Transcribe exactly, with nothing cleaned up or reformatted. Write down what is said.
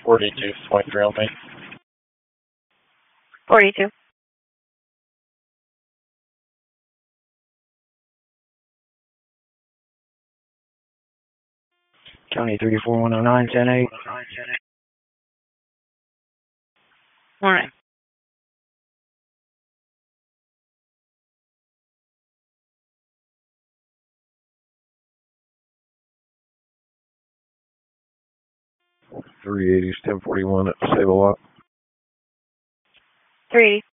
forty-two point three on me. forty-two. County thirty-four one oh nine, ten eight. All right. three eighty, ten forty-one at Save a Lot. three eighty.